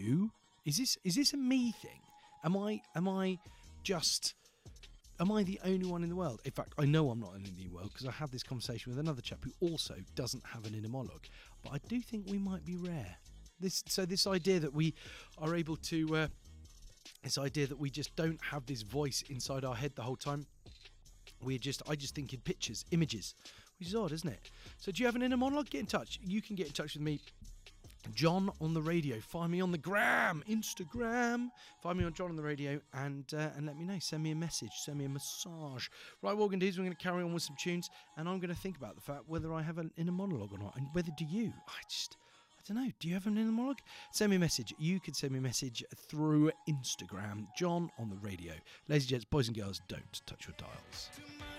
you? Is this a me thing? Am I the only one in the world? In fact, I know I'm not in the world because I had this conversation with another chap who also doesn't have an inner monologue. But I do think we might be rare. This idea that we are able to, this idea that we just don't have this voice inside our head the whole time. I just think in pictures, images, which is odd, isn't it? So do you have an inner monologue? Get in touch. You can get in touch with me. John on the radio. Find me on the Instagram. Find me on John on the radio and let me know. Send me a message. Send me a massage. Right, what we're going to do is we're going to carry on with some tunes, and I'm going to think about the fact whether I have an inner monologue or not, and whether do you. I don't know. Do you have an inner monologue? Send me a message. You can send me a message through Instagram. John on the radio. Ladies and gents, boys and girls, don't touch your dials.